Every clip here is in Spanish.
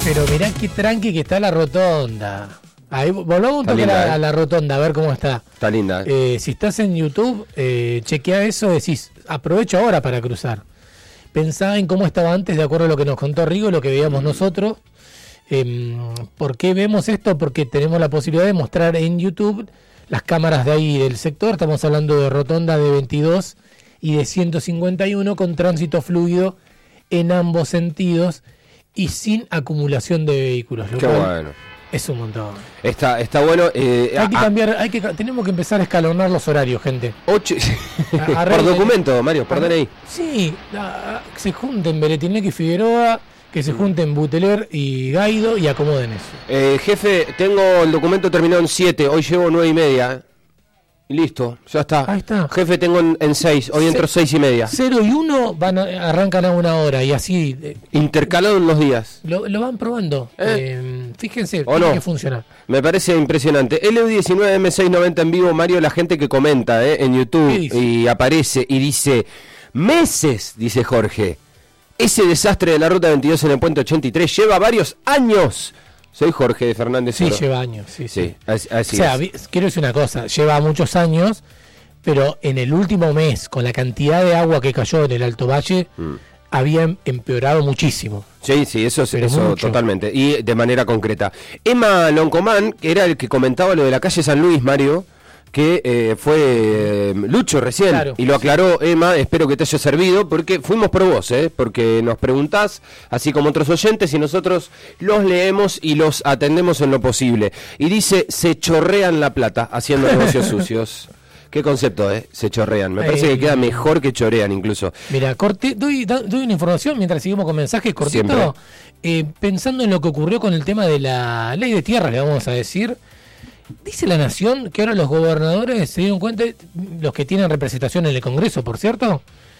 Pero mirá qué tranqui que está la rotonda. Ahí, volvamos un toque a la rotonda, a ver cómo está. Está linda. Si estás en YouTube, chequea eso, decís, aprovecho ahora para cruzar. Pensá en cómo estaba antes, de acuerdo a lo que nos contó Rigo, lo que veíamos nosotros. ¿Por qué vemos esto? Porque tenemos la posibilidad de mostrar en YouTube las cámaras de ahí del sector. Estamos hablando de rotonda de 22 y de 151 con tránsito fluido en ambos sentidos y sin acumulación de vehículos. Qué bueno. Es un montón. Está bueno. Hay que cambiar, tenemos que empezar a escalonar los horarios, gente. 8 por documento, Mario, perdón ahí. Sí, se junten Beretinec y Figueroa, que se junten Buteler y Gaido y acomoden eso. Jefe, tengo el documento terminado en 7, hoy llevo 9:30. Y listo, ya está. Ahí está. Jefe, tengo en 6, hoy entro 6:30. 0 y 1 arrancan a 1 hora y así. Intercalado en los días. Lo van probando. Fíjense, no? que funciona. Me parece impresionante. LU19 M690 en vivo, Mario, la gente que comenta en YouTube y aparece y dice, meses, dice Jorge. Ese desastre de la ruta 22 en el puente 83 lleva varios años. Soy Jorge de Fernández. Sí, lleva años, sí. Así o sea, quiero decir una cosa, lleva muchos años, pero en el último mes, con la cantidad de agua que cayó en el Alto Valle, había empeorado muchísimo. Sí, eso totalmente, y de manera concreta. Emma Loncomán, que era el que comentaba lo de la calle San Luis, Mario, que fue Lucho recién, claro, y lo aclaró Emma, espero que te haya servido, porque fuimos por vos, porque nos preguntás, así como otros oyentes, y nosotros los leemos y los atendemos en lo posible. Y dice, se chorrean la plata haciendo negocios sucios. ¿Qué concepto, se chorrean? Me parece que queda mejor que chorean incluso. Mira, doy una información mientras seguimos con mensajes cortitos. Pensando en lo que ocurrió con el tema de la ley de tierras, le vamos a decir. Dice La Nación que ahora los gobernadores se dieron cuenta, los que tienen representación en el Congreso, por cierto,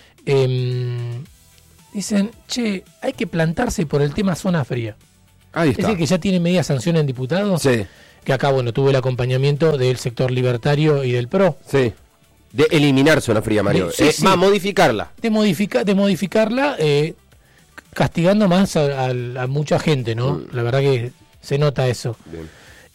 dicen, hay que plantarse por el tema zona fría. Ahí está. Es decir, que ya tiene media sanción en diputados. Sí. Que acá, tuvo el acompañamiento del sector libertario y del PRO. Sí. De eliminar zona fría, Mario. Modificarla. De modificarla, castigando más a mucha gente, ¿no? La verdad que se nota eso. Bien.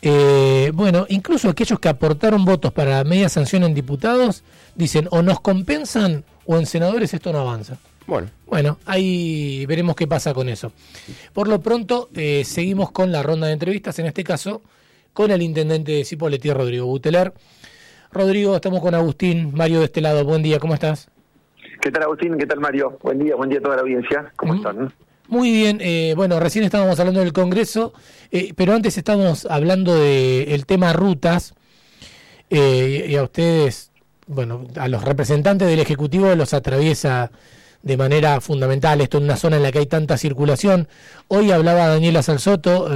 Incluso aquellos que aportaron votos para media sanción en diputados dicen o nos compensan o en senadores esto no avanza. Bueno, ahí veremos qué pasa con eso. Por lo pronto seguimos con la ronda de entrevistas, en este caso con el intendente de Cipolletti, Rodrigo Buteler. Rodrigo, estamos con Agustín, Mario de este lado. Buen día, ¿cómo estás? ¿Qué tal, Agustín? ¿Qué tal, Mario? Buen día a toda la audiencia. ¿Cómo están? Muy bien, recién estábamos hablando del Congreso, pero antes estábamos hablando del tema rutas, y a ustedes, a los representantes del Ejecutivo los atraviesa de manera fundamental, esto en una zona en la que hay tanta circulación. Hoy hablaba Daniela Salsoto,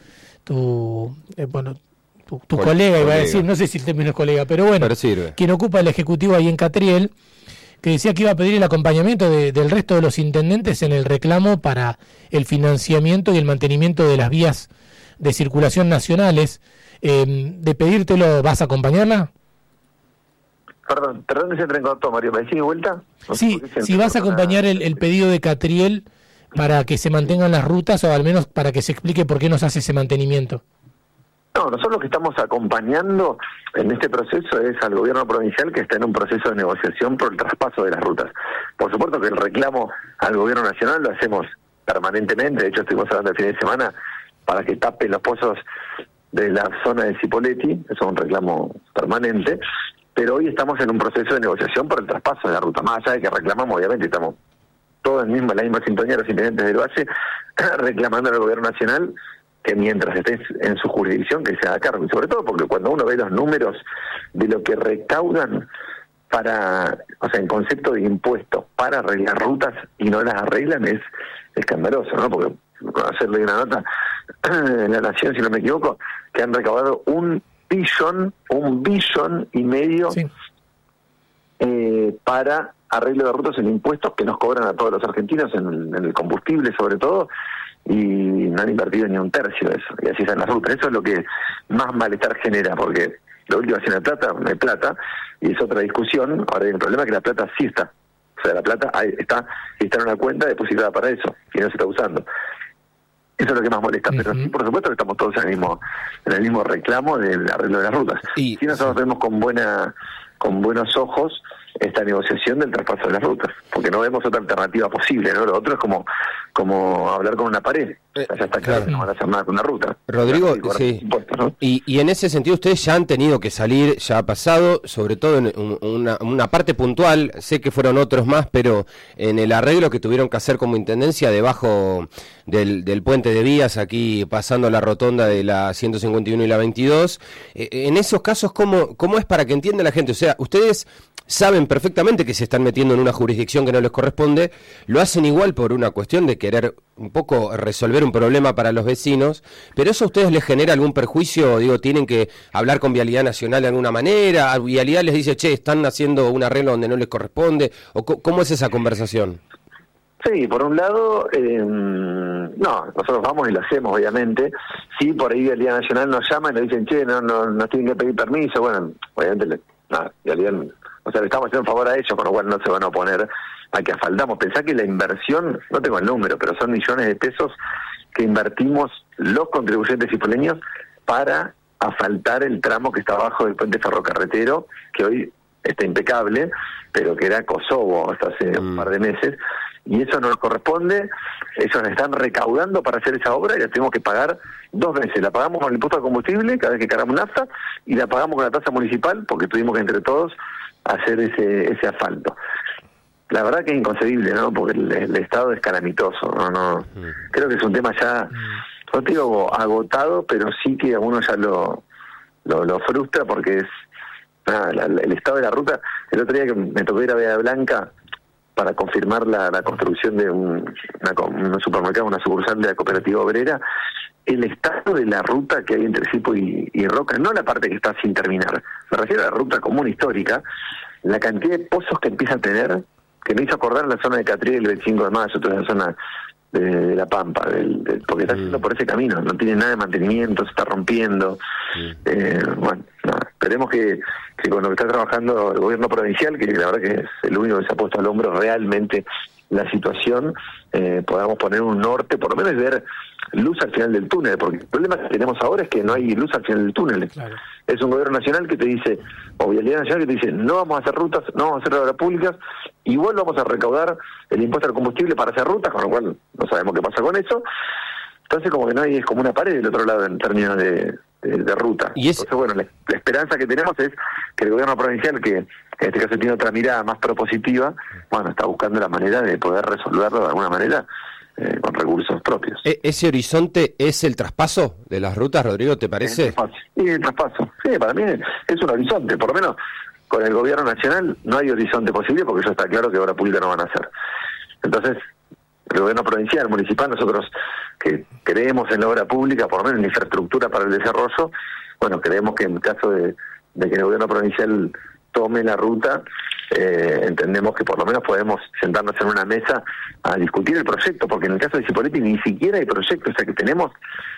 tu colega, iba a decir, no sé si el término es colega, pero quien ocupa el Ejecutivo ahí en Catriel, que decía que iba a pedir el acompañamiento del resto de los intendentes en el reclamo para el financiamiento y el mantenimiento de las vías de circulación nacionales. De pedírtelo, ¿vas a acompañarla? Perdón, se entrecortó, Mario, ¿me decís de vuelta? Sí, si vas a acompañar el pedido de Catriel para que se mantengan las rutas, o al menos para que se explique por qué nos hace ese mantenimiento. No, nosotros lo que estamos acompañando en este proceso es al gobierno provincial, que está en un proceso de negociación por el traspaso de las rutas. Por supuesto que el reclamo al gobierno nacional lo hacemos permanentemente, de hecho estuvimos hablando el fin de semana para que tapen los pozos de la zona de Cipolletti, eso es un reclamo permanente, pero hoy estamos en un proceso de negociación por el traspaso de la ruta. Más allá de que reclamamos, obviamente estamos todos en la misma sintonía, los intendentes del Valle, reclamando al gobierno nacional que mientras esté en su jurisdicción que se haga cargo, y sobre todo porque cuando uno ve los números de lo que recaudan en concepto de impuestos para arreglar rutas y no las arreglan, es escandaloso, ¿no? Porque hacerle una nota en La Nación, si no me equivoco, que han recaudado 1 billón y medio sí, para arreglo de rutas en impuestos que nos cobran a todos los argentinos en el combustible sobre todo, y no han invertido ni un tercio de eso, y así están las rutas. Eso es lo que más malestar genera, porque lo último es la plata, no hay plata, y es otra discusión. Ahora hay un problema, que la plata sí está, o sea, la plata está en una cuenta depositada para eso, y no se está usando. Eso es lo que más molesta, pero sí, por supuesto que estamos todos en el mismo reclamo del arreglo de las rutas. Y si nosotros vemos con buenos ojos esta negociación del traspaso de las rutas, porque no vemos otra alternativa posible, ¿no? Lo otro es como hablar con una pared. Ya está claro que no van a hacer nada con una ruta. Rodrigo, sí. Impuestos, ¿no? Y en ese sentido ustedes ya han tenido que salir, ya ha pasado, sobre todo en una parte puntual, sé que fueron otros más, pero en el arreglo que tuvieron que hacer como intendencia debajo del puente de vías, aquí pasando la rotonda de la 151 y la 22, en esos casos, ¿cómo es para que entienda la gente? O sea, ustedes saben perfectamente que se están metiendo en una jurisdicción que no les corresponde, lo hacen igual por una cuestión de querer un poco resolver un problema para los vecinos, pero ¿eso a ustedes les genera algún perjuicio? Digo, ¿tienen que hablar con Vialidad Nacional de alguna manera? ¿A Vialidad les dice, che, están haciendo un arreglo donde no les corresponde? ¿O cómo es esa conversación? Sí, por un lado, no, nosotros vamos y lo hacemos, obviamente. Sí, por ahí Vialidad Nacional nos llama y nos dicen, che, no tienen que pedir permiso. Bueno, obviamente, Vialidad, o sea, le estamos haciendo un favor a ellos, con lo cual no se van a oponer a que asfaltamos. Pensá que la inversión, no tengo el número, pero son millones de pesos que invertimos los contribuyentes hipoleños para asfaltar el tramo que está abajo del puente ferrocarretero, que hoy está impecable, pero que era Kosovo hasta hace un par de meses, y eso no nos corresponde. Ellos nos están recaudando para hacer esa obra y la tenemos que pagar 2 veces. La pagamos con el impuesto al combustible cada vez que cargamos nafta, y la pagamos con la tasa municipal porque tuvimos que entre todos hacer ese asfalto. La verdad que es inconcebible, ¿no? Porque el estado es calamitoso, ¿no? Creo que es un tema ya, no te digo agotado, pero sí que a uno ya lo frustra, porque es el estado de la ruta. El otro día que me tocó ir a Bahía Blanca para confirmar la construcción de un supermercado, una sucursal de la cooperativa obrera, el estado de la ruta que hay entre Sipo y Roca, no la parte que está sin terminar, me refiero a la ruta común histórica, la cantidad de pozos que empieza a tener, que me hizo acordar la zona de Catriel el 25 de mayo, toda la zona de La Pampa, porque está haciendo por ese camino, no tiene nada de mantenimiento, se está rompiendo. Bueno, esperemos que con lo que está trabajando el gobierno provincial, que la verdad que es el único que se ha puesto al hombro realmente la situación, podamos poner un norte, por lo menos ver luz al final del túnel, porque el problema que tenemos ahora es que no hay luz al final del túnel. Claro. Es un gobierno nacional que te dice, o Vialidad Nacional que te dice, no vamos a hacer rutas, no vamos a hacer obras públicas, igual vamos a recaudar el impuesto al combustible para hacer rutas, con lo cual no sabemos qué pasa con eso. Entonces como que no hay, es como una pared del otro lado en términos de ruta. Entonces bueno, la esperanza que tenemos es que el gobierno provincial, que en este caso tiene otra mirada más propositiva, bueno, está buscando la manera de poder resolverlo de alguna manera con recursos propios. ¿Ese horizonte es el traspaso de las rutas, Rodrigo, te parece? Sí, el traspaso. Sí, para mí es un horizonte, por lo menos con el gobierno nacional no hay horizonte posible, porque ya está claro que obra pública no van a hacer. Entonces, el gobierno provincial, municipal, nosotros que creemos en la obra pública, por lo menos en la infraestructura para el desarrollo, bueno, creemos que en caso de que el gobierno provincial tome la ruta, entendemos que por lo menos podemos sentarnos en una mesa a discutir el proyecto, porque en el caso de Cipolletti ni siquiera hay proyecto, o sea que tenemos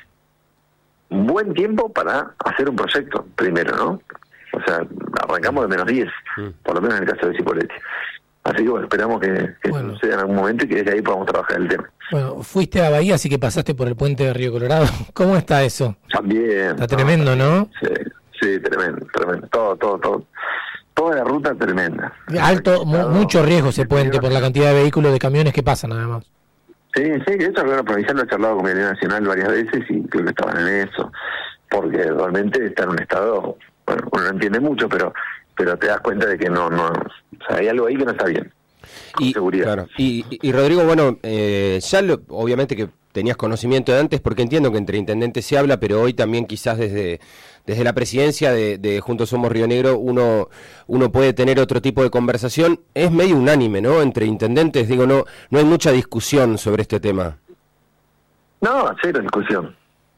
un buen tiempo para hacer un proyecto primero, ¿no? O sea, arrancamos de -10, por lo menos en el caso de Cipolletti. Así que bueno, esperamos que suceda en algún momento y que desde ahí podamos trabajar el tema. Bueno, fuiste a Bahía, así que pasaste por el puente de Río Colorado. ¿Cómo está eso? También. Está tremendo, ¿no? Sí, tremendo. Todo. Toda la ruta tremenda. Alto, mucho riesgo ese puente por la cantidad de vehículos, de camiones que pasan, además. Sí, eso el gobierno provincial lo ha charlado con Vialidad Nacional varias veces y creo que estaban en eso, porque realmente está en un estado, bueno, uno no entiende mucho, pero te das cuenta de que no, o sea, hay algo ahí que no está bien, con seguridad. Claro. Y Rodrigo, bueno, obviamente que tenías conocimiento de antes, porque entiendo que entre intendentes se habla, pero hoy también quizás desde la presidencia de Juntos Somos Río Negro uno puede tener otro tipo de conversación. Es medio unánime, ¿no? Entre intendentes, digo, no hay mucha discusión sobre este tema. No, cero discusión.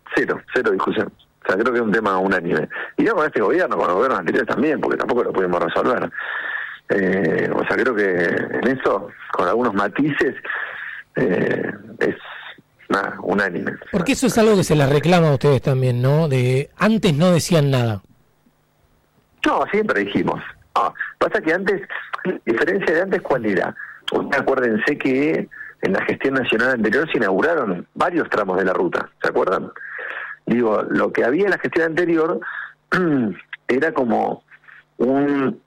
O sea, creo que es un tema unánime. Y ya con este gobierno, con los gobiernos anteriores también, porque tampoco lo pudimos resolver. O sea, creo que en eso, con algunos matices, es unánime. Porque eso es algo que se les reclama a ustedes también, ¿no? De antes no decían nada. No, siempre dijimos. Pasa que antes, la diferencia de antes, ¿cuál era? Acuérdense que en la gestión nacional anterior se inauguraron varios tramos de la ruta, ¿se acuerdan? Digo, lo que había en la gestión anterior era como un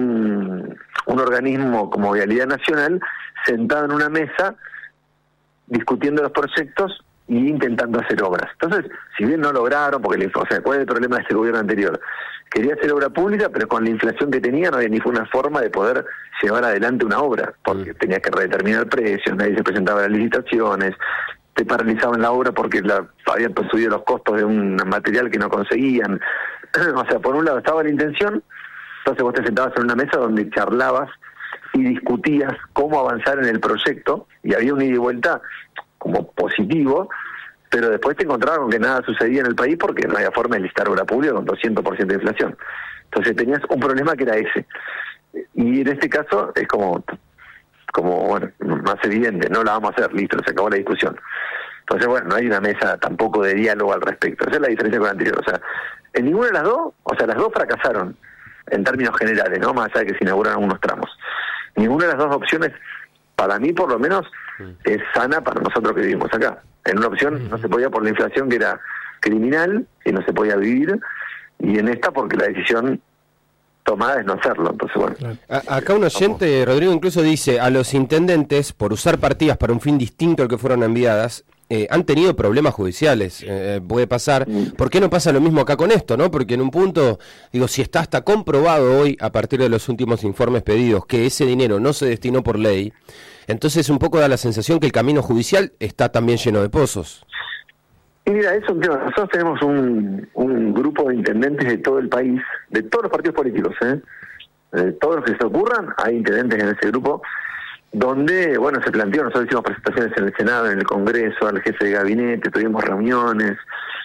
organismo como Vialidad Nacional sentado en una mesa discutiendo los proyectos y intentando hacer obras. Entonces, si bien no lograron, porque ¿cuál es el problema de este gobierno anterior? Quería hacer obra pública, pero con la inflación que tenía no había ni una forma de poder llevar adelante una obra, porque tenía que redeterminar precios, nadie se presentaba a las licitaciones, te paralizaban la obra porque habían subido los costos de un material que no conseguían. O sea, por un lado estaba la intención, entonces vos te sentabas en una mesa donde charlabas y discutías cómo avanzar en el proyecto, y había un ida y vuelta como positivo, pero después te encontrabas con que nada sucedía en el país porque no había forma de listar obra pública con 200% de inflación. Entonces tenías un problema que era ese. Y en este caso es como bueno, más evidente, no la vamos a hacer, listo, se acabó la discusión. Entonces, bueno, no hay una mesa tampoco de diálogo al respecto. Esa es la diferencia con la anterior. O sea, en ninguna de las dos, las dos fracasaron en términos generales, ¿no? Más allá de que se inauguraron algunos tramos. Ninguna de las dos opciones, para mí por lo menos, es sana para nosotros que vivimos acá. En una opción no se podía por la inflación, que era criminal, y no se podía vivir, y en esta porque la decisión tomada es no hacerlo. Entonces, bueno. Acá un oyente, Rodrigo, incluso dice, a los intendentes, por usar partidas para un fin distinto al que fueron enviadas, han tenido problemas judiciales, puede pasar. ¿Por qué no pasa lo mismo acá con esto, no? Porque en un punto, digo, si está hasta comprobado hoy, a partir de los últimos informes pedidos, que ese dinero no se destinó por ley, entonces un poco da la sensación que el camino judicial está también lleno de pozos. Y mira, es un tema. Nosotros tenemos un grupo de intendentes de todo el país, de todos los partidos políticos, todos los que se ocurran, hay intendentes en ese grupo, donde, bueno, se planteó, nosotros hicimos presentaciones en el Senado, en el Congreso, al jefe de gabinete, tuvimos reuniones,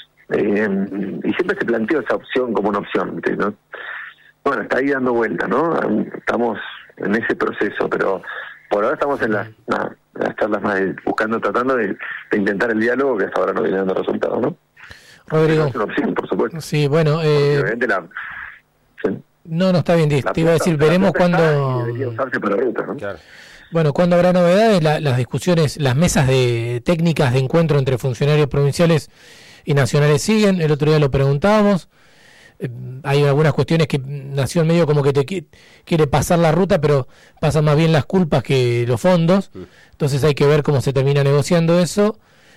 y siempre se planteó esa opción como una opción, ¿no? Bueno, está ahí dando vuelta, ¿no? Estamos en ese proceso, pero por ahora estamos en las charlas más tratando de intentar el diálogo, que hasta ahora no viene dando resultados, ¿no? Rodrigo. Es una opción, por supuesto. Sí, bueno, obviamente sí. No, está bien, te iba a decir, veremos cuándo. Debería usarse para ruta, ¿no? Claro. Bueno, cuando habrá novedades, las discusiones, las mesas de técnicas de encuentro entre funcionarios provinciales y nacionales siguen. El otro día lo preguntábamos. Hay algunas cuestiones que Nación medio como que te quiere pasar la ruta, pero pasan más bien las culpas que los fondos. Entonces hay que ver cómo se termina negociando eso.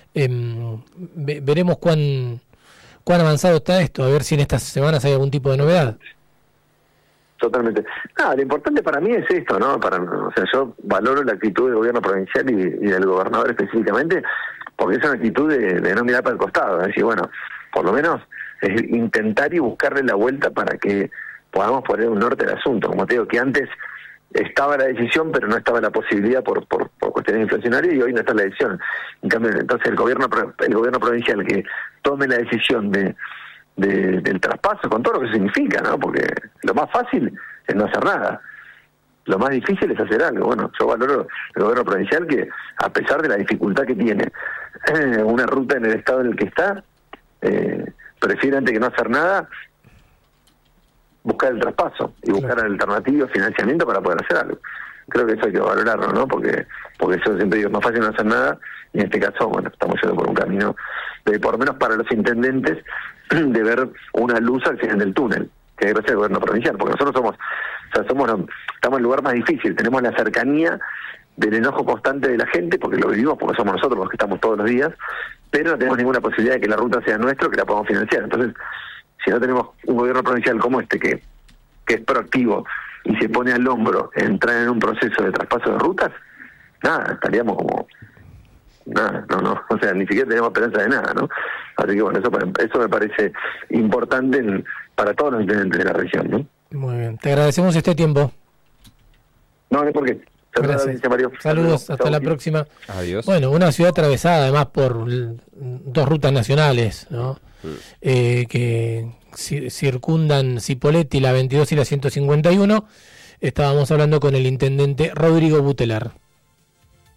Veremos cuán avanzado está esto, a ver si en estas semanas hay algún tipo de novedad. Totalmente. Lo importante para mí es esto, ¿no? Yo valoro la actitud del gobierno provincial y del gobernador específicamente, porque es una actitud de no mirar para el costado, es decir, bueno, por lo menos es intentar y buscarle la vuelta para que podamos poner un norte al asunto. Como te digo, que antes estaba la decisión, pero no estaba la posibilidad por cuestiones inflacionarias, y hoy no está la decisión. En cambio, entonces el gobierno provincial que tome la decisión del traspaso, con todo lo que significa, ¿no? Porque lo más fácil es no hacer nada, lo más difícil es hacer algo. Bueno, yo valoro el gobierno provincial que, a pesar de la dificultad que tiene una ruta en el estado en el que está, prefiere, antes que no hacer nada, buscar el traspaso y buscar alternativas, financiamiento para poder hacer algo. Creo que eso hay que valorarlo, ¿no? Porque yo siempre digo, es más fácil no hacer nada, y en este caso, bueno, estamos yendo por un camino de, por lo menos para los intendentes, de ver una luz al final del túnel, que es gracias al gobierno provincial, porque nosotros estamos en el lugar más difícil, tenemos la cercanía del enojo constante de la gente, porque lo vivimos, porque somos nosotros los que estamos todos los días, pero no tenemos ninguna posibilidad de que la ruta sea nuestra, que la podamos financiar. Entonces, si no tenemos un gobierno provincial como este, que es proactivo y se pone al hombro entrar en un proceso de traspaso de rutas, estaríamos como no, o sea, ni siquiera tenemos esperanza de nada, ¿no? Así que bueno, eso me parece importante para todos los intendentes de la región, ¿no? Muy bien, te agradecemos este tiempo. No hay por qué. Gracias. Mario. Saludos, hasta la próxima. Adiós. Bueno, una ciudad atravesada además por dos rutas nacionales, ¿no? Que circundan Cipolletti, la 22 y la 151. Estábamos hablando con el intendente Rodrigo Buteler.